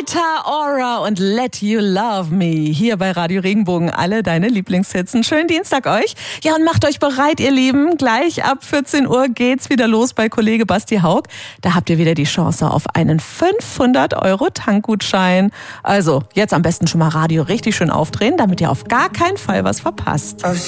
Rita Ora und Let You Love Me. Hier bei Radio Regenbogen alle deine Lieblingshits. Einen schönen Dienstag euch. Ja, und macht euch bereit, ihr Lieben. Gleich ab 14 Uhr geht's wieder los bei Kollege Basti Haug. Da habt ihr wieder die Chance auf einen 500€ Tankgutschein. Also, jetzt am besten schon mal Radio richtig schön aufdrehen, damit ihr auf gar keinen Fall was verpasst.